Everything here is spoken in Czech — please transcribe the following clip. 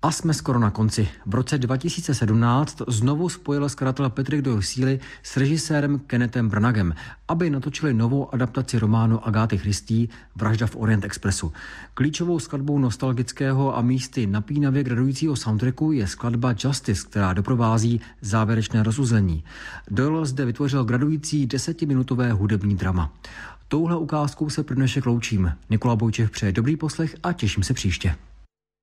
A jsme skoro na konci. V roce 2017 znovu spojil skladatel Patrick Doyle síly s režisérem Kennethem Branaghem, aby natočili novou adaptaci románu Agáty Christie Vražda v Orient Expressu. Klíčovou skladbou nostalgického a místy napínavě gradujícího soundtracku je skladba Justice, která doprovází závěrečné rozuzlení. Doyle zde vytvořil gradující 10minutové hudební drama. Touhle ukázkou se pro dnešek loučím. Nikola Bojčech přeje dobrý poslech a těším se příště.